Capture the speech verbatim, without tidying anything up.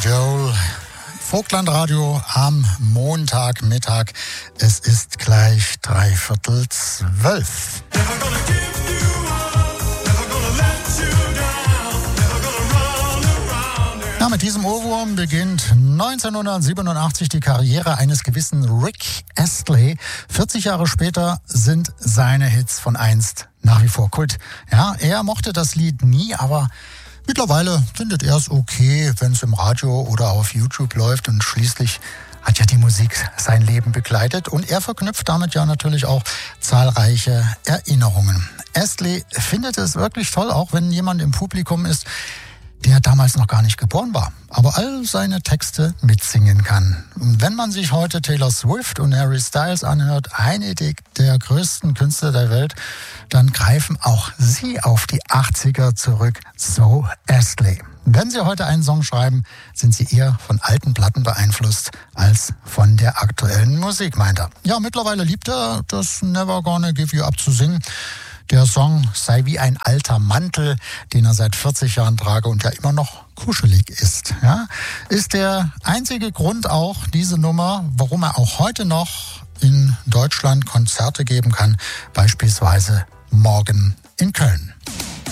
Joel. Vogtlandradio am Montagmittag. Es ist gleich dreiviertel zwölf. Ja, mit diesem Ohrwurm beginnt neunzehnhundertsiebenundachtzig die Karriere eines gewissen Rick Astley. vierzig Jahre später sind seine Hits von einst nach wie vor Kult. Ja, er mochte das Lied nie, aber mittlerweile findet er es okay, wenn es im Radio oder auf YouTube läuft, und schließlich hat ja die Musik sein Leben begleitet und er verknüpft damit ja natürlich auch zahlreiche Erinnerungen. Astley findet es wirklich toll, auch wenn jemand im Publikum ist, der damals noch gar nicht geboren war, aber all seine Texte mitsingen kann. Und wenn man sich heute Taylor Swift und Harry Styles anhört, einige der größten Künstler der Welt, dann greifen auch sie auf die achtziger zurück, so Astley. Wenn Sie heute einen Song schreiben, sind Sie eher von alten Platten beeinflusst als von der aktuellen Musik, meint er. Ja, mittlerweile liebt er das Never Gonna Give You Up zu singen. Der Song sei wie ein alter Mantel, den er seit vierzig Jahren trage und ja immer noch kuschelig ist. Ja, ist der einzige Grund auch, diese Nummer, warum er auch heute noch in Deutschland Konzerte geben kann, beispielsweise morgen in Köln.